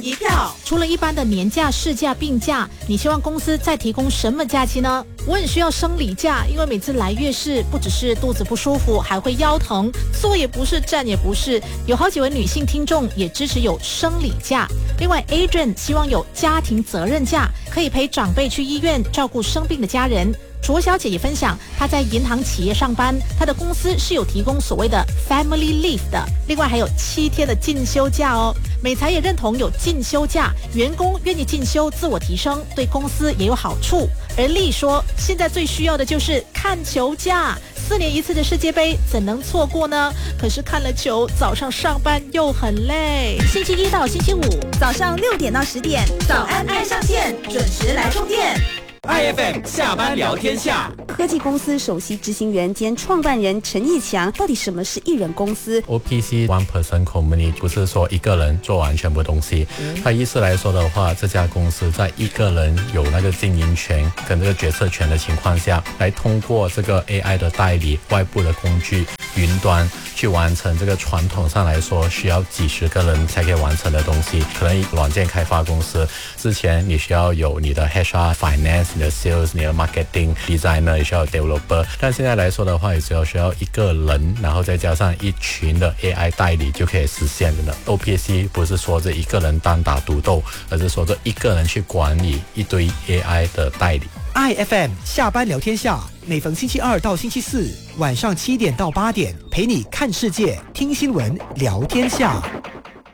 人一票。 除了一般的年假、事假、病假，你希望公司再提供什么假期呢？我很需要生理假，因为每次来月事，不只是肚子不舒服，还会腰疼，坐也不是，站也不是。有好几位女性听众也支持有生理假。另外 Adrian 希望有家庭责任假，可以陪长辈去医院照顾生病的家人。卓小姐也分享，她在银行企业上班，她的公司是有提供所谓的 Family Leave 的，另外还有7天的进修假哦。美才也认同有进修假，员工愿意进修自我提升，对公司也有好处。而丽说，现在最需要的就是看球假，4年1次的世界杯怎能错过呢？可是看了球，早上上班又很累。星期1到星期5 早上6点到10点，早安爱上线，准时来充电。 IFM 下班聊天下， 科技公司首席执行员兼创办人陈义强，到底什么是一人公司 ？OPC One Person Company 不是说一个人做完全部东西，它意思来说的话，这家公司在一个人有那个经营权跟这个决策权的情况下，来通过这个 AI 的代理、外部的工具、云端去完成这个传统上来说需要几十个人才可以完成的东西。可能软件开发公司之前你需要有你的 HR、Finance、你的 Sales、你的 Marketing、Designer， 也需要 Developer， 但现在来说的话，也只要需要一个人，然后再加上一群的 AI 代理就可以实现的了。OPC 不是说这一个人单打独斗，而是说这一个人去管理一堆 AI 的代理。 IFM 下班聊天下，每逢星期2到星期4晚上7点到8点，陪你看世界、听新闻、聊天下。